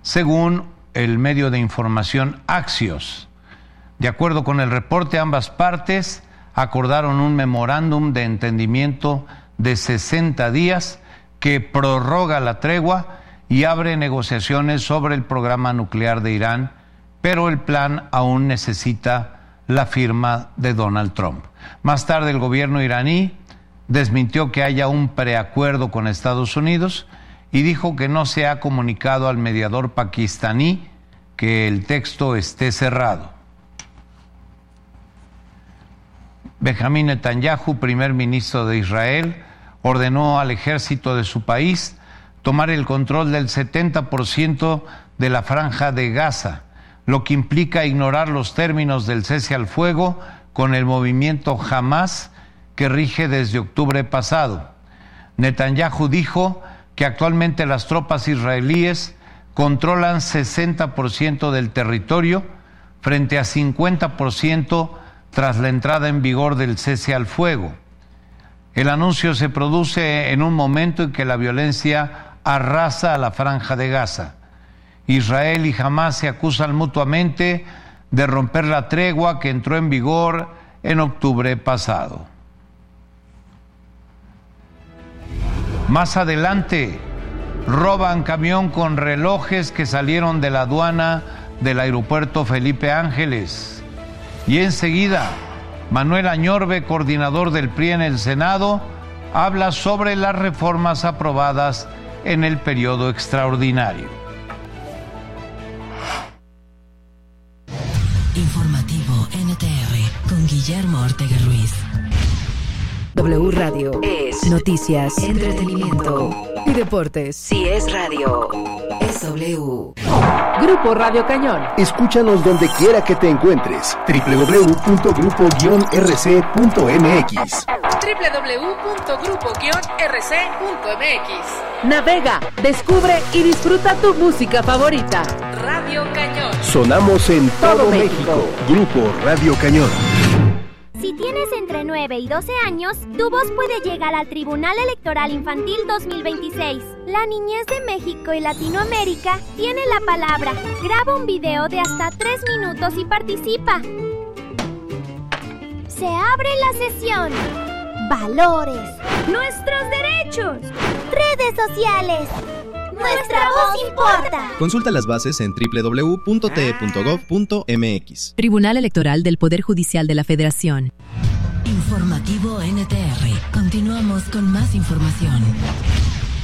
según el medio de información Axios. De acuerdo con el reporte, ambas partes acordaron un memorándum de entendimiento de 60 días que prorroga la tregua y abre negociaciones sobre el programa nuclear de Irán, pero el plan aún necesita la firma de Donald Trump. Más tarde, el gobierno iraní desmintió que haya un preacuerdo con Estados Unidos y dijo que no se ha comunicado al mediador pakistaní que el texto esté cerrado. Benjamín Netanyahu, primer ministro de Israel, ordenó al ejército de su país tomar el control del 70% de la franja de Gaza, lo que implica ignorar los términos del cese al fuego con el movimiento Hamás que rige desde octubre pasado. Netanyahu dijo que actualmente las tropas israelíes controlan 60% del territorio frente a 50% tras la entrada en vigor del cese al fuego. El anuncio se produce en un momento en que la violencia arrasa a la franja de Gaza. Israel y Hamás se acusan mutuamente de romper la tregua que entró en vigor en octubre pasado. Más adelante, roban camión con relojes que salieron de la aduana del aeropuerto Felipe Ángeles. Y enseguida, Manuel Añorbe, coordinador del PRI en el Senado, habla sobre las reformas aprobadas en el periodo extraordinario. Informativo NTR con Guillermo Ortega Ruiz. W Radio es noticias, entretenimiento y deportes. Si es radio, es W. Grupo Radio Cañón. Escúchanos donde quiera que te encuentres. www.grupo-rc.mx www.grupo-rc.mx. Navega, descubre y disfruta tu música favorita. Radio Cañón. Sonamos en todo México. Grupo Radio Cañón. Si tienes entre 9 y 12 años, tu voz puede llegar al Tribunal Electoral Infantil 2026. La niñez de México y Latinoamérica tiene la palabra. Graba un video de hasta 3 minutos y participa. Se abre la sesión. Valores. Nuestros derechos. Redes sociales. Nuestra voz importa. Consulta las bases en www.te.gov.mx. Tribunal Electoral del Poder Judicial de la Federación. Informativo NTR. Continuamos con más información.